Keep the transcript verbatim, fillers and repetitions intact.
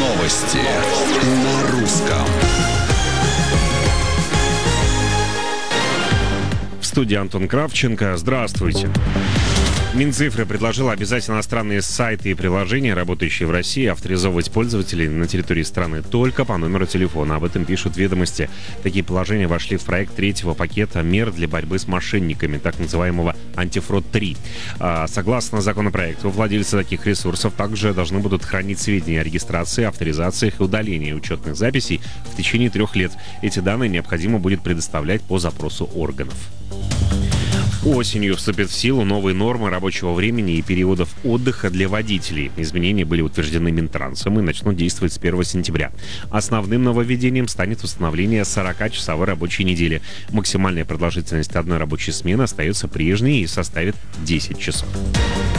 Новости на русском. В студии Антон Кравченко. Здравствуйте. Минцифры предложила обязать иностранные сайты и приложения, работающие в России, авторизовывать пользователей на территории страны только по номеру телефона. Об этом пишут «Ведомости». Такие положения вошли в проект третьего пакета мер для борьбы с мошенниками, так называемого «Антифрод-три». Согласно законопроекту, владельцы таких ресурсов также должны будут хранить сведения о регистрации, авторизациях и удалении учетных записей в течение трех лет. Эти данные необходимо будет предоставлять по запросу органов. Осенью вступят в силу новые нормы рабочего времени и периодов отдыха для водителей. Изменения были утверждены Минтрансом и начнут действовать с первого сентября. Основным нововведением станет установление сорокачасовой рабочей недели. Максимальная продолжительность одной рабочей смены остается прежней и составит десять часов.